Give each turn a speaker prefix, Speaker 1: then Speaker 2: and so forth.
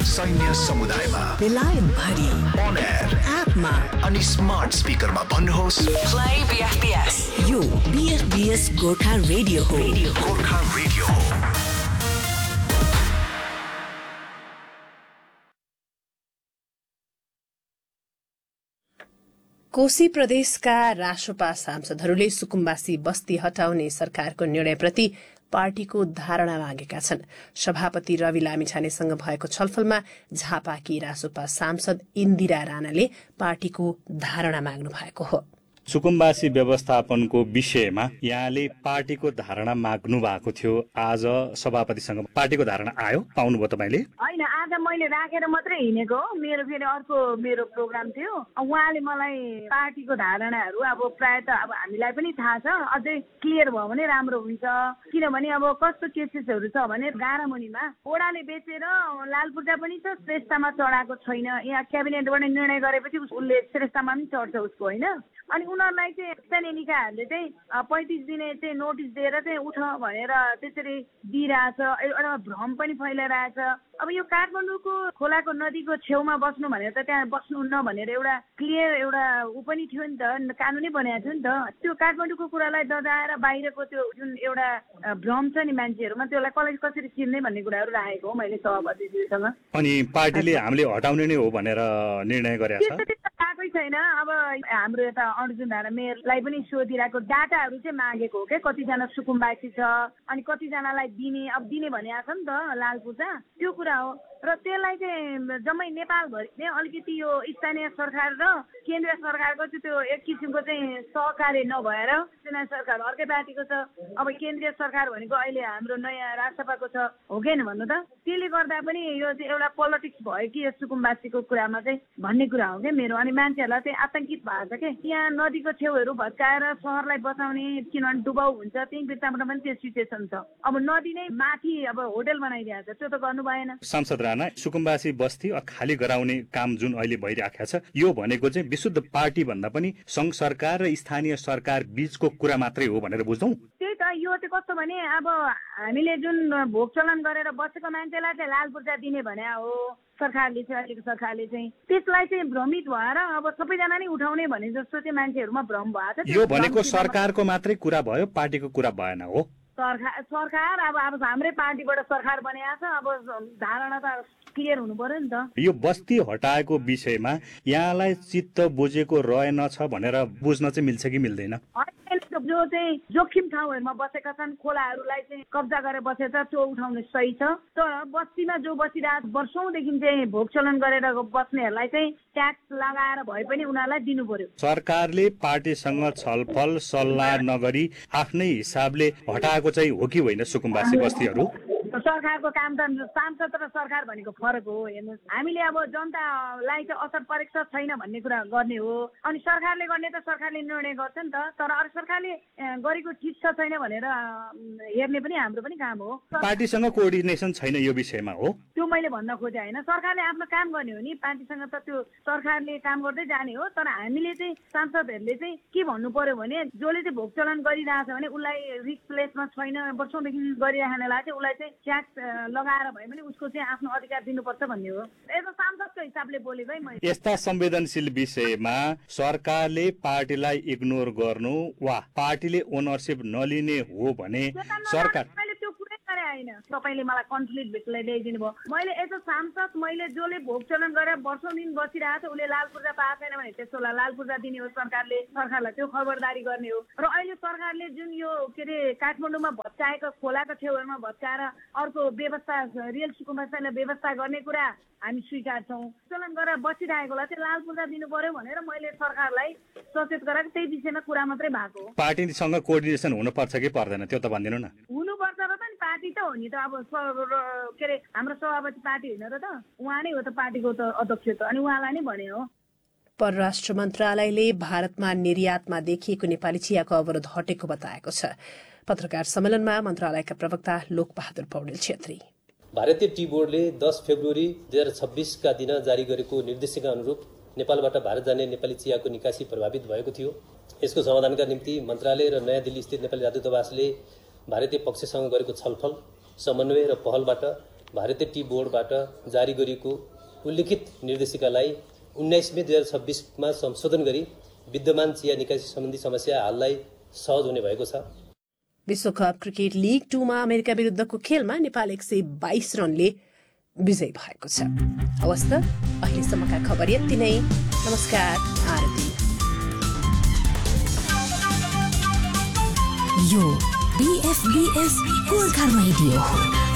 Speaker 1: सैन्य समुदायमा,
Speaker 2: बेलायत भरि,
Speaker 1: on air,
Speaker 2: एपमा
Speaker 1: अनि स्मार्ट स्पिकरमा भन्नुहोस्
Speaker 2: Play BFBS. यो BFBS गोर्खा रेडियो हो।
Speaker 1: गोर्खा रेडियो हो।
Speaker 3: कोशी प्रदेशका रासोपा सांसदहरूले सुकुम्बासी बस्ती हटाउने सरकारको निर्णयप्रति पार्टीको धारणा मागेका छन्। सभापति रवि लामिछानेसँग भएको छलफलमा झापाकी रासोपा सांसद इन्दिरा राणाले पार्टीको धारणा माग्नु भएको हो।
Speaker 4: सुकुम्बासी व्यवस्थापनको विषयमा यहाँले पार्टीको धारणा माग्नु भएको थियो। आज सभापतिसँग पार्टीको धारणा आयो, पाउनुभयो तपाईँले?
Speaker 5: होइन, आज मैले राखेर मात्रै हिँडेको हो। मेरो फेरि अर्को मेरो प्रोग्राम थियो। उहाँले मलाई पार्टीको धारणाहरू अब प्राय त अब हामीलाई पनि थाहा छ, अझै क्लियर भयो भने राम्रो हुन्छ। किनभने अब कस्तो केसेसहरू छ भने गारामुनिमा ओडाले बेचेर लालपुर्जा पनि छ, श्रेष्ठमा चढाएको छैन। यहाँ क्याबिनेटबाट निर्णय गरेपछि उसले श्रेष्ठमा पनि चढ्छ उसको, होइन? अनि उनीहरूलाई चाहिँ स्थानीय निकायहरूले चाहिँ 35 दिने चाहिँ नोटिस दिएर चाहिँ उठ भनेर त्यसरी दिइरहेछ। एउटा भ्रम पनि फैलाइरहेछ। अब यो काठमाडौँको खोलाको नदीको छेउमा बस्नु भनेर त त्यहाँ बस्नुहुन्न भनेर एउटा क्लियर एउटा ऊ पनि थियो नि त, कानुनै बनाएको थियो नि त। त्यो काठमाडौँको कुरालाई दजाएर बाहिरको त्यो जुन एउटा भ्रम छ नि मान्छेहरूमा, त्यसलाई कसरी चिन्ने भन्ने कुराहरू राखेको हो मैले सभापतिजीसँग।
Speaker 4: अनि पार्टीले हामीले हटाउने नै हो भनेर निर्णय गरेको छ?
Speaker 5: आएकै छैन। अब हाम्रो यता अर्जुन धारा मेयरलाई पनि सोधिरहेको डाटाहरू चाहिँ मागेको हो क्या, कतिजना सुकुम्बासी छ अनि कतिजनालाई दिने, अब दिने भनेको छ नि त लालपुर्जा, त्यो कुरा हो। र त्यसलाई चाहिँ जम्मै नेपालभरि नै अलिकति यो स्थानीय सरकार र केन्द्रीय सरकारको चाहिँ त्यो एक किसिमको चाहिँ सहकार्य नभएर स्थानीय सरकार अर्कै पार्टीको छ, अब केन्द्रीय सरकार भनेको अहिले हाम्रो नयाँ राष्ट्रपाको छ, हो कि होइन भन्नु त? त्यसले गर्दा पनि यो चाहिँ एउटा पोलिटिक्स भयो कि यो सुकुम्बासीको कुरामा चाहिँ भन्ने कुरा हो क्या मेरो। अनि मान्छेहरूलाई चाहिँ आतंकित भएको छ क्या, यहाँ नदीको छेउहरू भत्काएर सहरलाई बचाउने, किनभने डुबाउ हुन्छ, त्यही बित्ताबाट पनि त्यो सिचुएसन छ। अब नदी नै माथि अब होटल बनाइदिएको छ, त्यो त गर्नु भएन।
Speaker 4: सांसद राणा, सुकुम्बासी बस्ती खाली गराउने काम जुन अहिले भइरहेको छ, यो भनेको चाहिँ विशुद्ध पार्टी भन्दा पनि संघ सरकार र स्थानीय सरकार बीचको कुरा मात्रै हो भनेर बुझ्छौँ?
Speaker 5: त्यही त, यो चाहिँ कस्तो भने अब हामीले जुन भोग चलन गरेर बसेको मान्छेलाई चाहिँ लालपुर्जा दिने भने हो सरकारले चाहिँ, अहिलेको सरकारले चाहिँ त्यसलाई चाहिँ भ्रमित भएर अब सबैजना नै उठाउने भने जस्तो चाहिँ मान्छेहरूमा भ्रम भएको छ।
Speaker 4: यो भनेको सरकारको मात्रै कुरा भयो, पार्टीको कुरा भएन हो?
Speaker 5: सरकार अब हाम्रै पार्टीबाट सरकार बनिएको छ, अब धारणा त क्लियर हुनु पर्यो नि त।
Speaker 4: यो बस्ती हटाएको विषयमा यहाँलाई चित्त बुझेको रहेनछ भनेर बुझ्न चाहिँ मिल्छ कि मिल्दैन?
Speaker 5: जो चाहिँ जोखिम ठाउँहरूमा बसेका छन्, खोलाहरूलाई चाहिँ कब्जा गरेर बसेछ, त्यो उठाउनु सही छ। तर बस्तीमा जो बसिरहेको वर्षौंदेखि चाहिँ भोग चलन गरेर बस्नेहरूलाई चाहिँ ट्याक्स लगाएर भए पनि उनीहरूलाई दिनु पर्यो।
Speaker 4: सरकारले पार्टीसँग छलफल सल्लाह नगरी आफ्नै हिसाबले हटाएको चाहिँ हो कि होइन सुकुम्बासी बस्तीहरू?
Speaker 5: सरकारको काम त सांसद र सरकार भनेको फरक हो। हेर्नुहोस्, हामीले अब जनतालाई चाहिँ असर परेको छ छैन भन्ने कुरा गर्ने हो, अनि सरकारले गर्ने त सरकारले निर्णय गर्छ नि त। तर अरू सरकारले गरेको ठिक छ छैन भनेर हेर्ने पनि हाम्रो पनि काम हो।
Speaker 4: पार्टीसँग कोअर्डिनेसन छैन यो विषयमा हो,
Speaker 5: त्यो मैले भन्न खोजेँ होइन। सरकारले आफ्नो काम गर्ने हो नि, पार्टीसँग त त्यो सरकारले काम गर्दै जाने हो। तर हामीले चाहिँ सांसदहरूले चाहिँ के भन्नु पर्यो भने, जसले चाहिँ भोग चलन गरिरहेछ भने उसलाई रिस्क प्लेसमा छैन, वर्षौंदेखि गरिराख्नेलाई चाहिँ उसलाई चाहिँ ट्याक्स लगाएर भए पनि उसको चाहिँ आफ्नो अधिकार दिनुपर्छ भन्ने हो। यस्तो सांसदको हिसाबले बोलेको है मैले।
Speaker 4: यस्ता संवेदनशील विषयमा सरकारले पार्टीलाई इग्नोर गर्नु वा पार्टीले ओनरशिप नलिने हो भने सरकार
Speaker 5: त्यो कुरै गरे होइन। तपाईँले मलाई कन्फ्लिक्ट भित्र ल्याइदिनु भयो। मैले एज अ सांसद मैले जसले भोग चलन गरेर वर्षौंदेखि बसिरहेको छ उसले लालपुर्जा पाएको छैन भने त्यसलाई लालपुर्जा दिने हो सरकारलाई त्यो खबरदारी गर्ने हो। र अहिले सरकारले जुन यो के अरे काठमाडौँमा भत्काएको खोलाको छेउहरूमा भत्काएर अर्को व्यवस्था रियल सुकुम्बासीलाई व्यवस्था गर्ने कुरा हामी स्वीकार्छौँ। चलन गरेर बसिरहेकोलाई चाहिँ लालपुर्जा दिनु पर्यो भनेर मैले सरकारलाई सचेत गराएको, त्यही विषयमा कुरा मात्रै भएको हो।
Speaker 4: पार्टीसँग कोअर्डिनेसन हुनुपर्छ कि पर्दैन त्यो त भनिदिनु न।
Speaker 5: हुनुपर्छ र पनि पार्टी त हो नि त। अब के अरे हाम्रो सभापति पार्टी होइन र त, उहाँ नै हो त पार्टीको त अध्यक्ष त, अनि उहाँलाई नै भने हो।
Speaker 3: परराष्ट्र मन्त्रालयले भारतमा निर्यातमा देखिएको नेपाली चियाको अवरोध हटेको बताएको छ। पत्रकार सम्मेलनमा मन्त्रालयका प्रवक्ता लोकबहादुर पौडेल छेत्री।
Speaker 6: भारतीय टी बोर्डले 10 फेब्रुअरी 2026 का दिन जारी गरेको निर्देशिका अनुरूप नेपालबाट भारत जाने नेपाली चियाको निकासी प्रभावित भएको थियो। यसको समाधानका निम्ति मन्त्रालय र नयाँ दिल्ली स्थित नेपाली राजदूतावासले भारतीय पक्षसँग गरेको छलफल, समन्वय र पहलबाट भारतीय टी बोर्डबाट जारी गरिएको उल्लिखित निर्देशिकालाई 19 मे 2026 संशोधन गरी विद्यमान चिया निकासी सम्बन्धी समस्या हाललाई सहज हुने भएको छ।
Speaker 3: विश्वकप क्रिकेट लीग 2 मा अमेरिका विरुद्धको खेलमा नेपाल 122 रनले विजयी भएको छ। हवस् त अहिलेसम्मका खबर यति नै। नमस्कार। आरती।
Speaker 2: यो BFBS गोर्खा रेडियो हो।